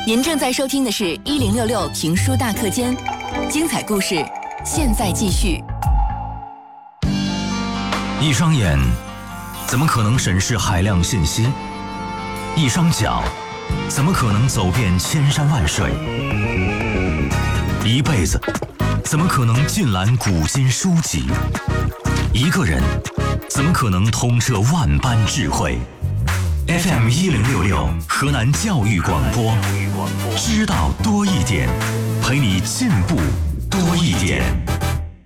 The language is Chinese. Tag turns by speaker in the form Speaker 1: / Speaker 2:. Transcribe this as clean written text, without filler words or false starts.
Speaker 1: 您正在收听的是1066评书大课间，精彩故事现在继续。
Speaker 2: 一双眼怎么可能审视海量信息？一双脚怎么可能走遍千山万水？一辈子怎么可能尽览古今书籍？一个人怎么可能通彻万般智慧？FM 1066河南教育广播，知道多一点，陪你进步多一点。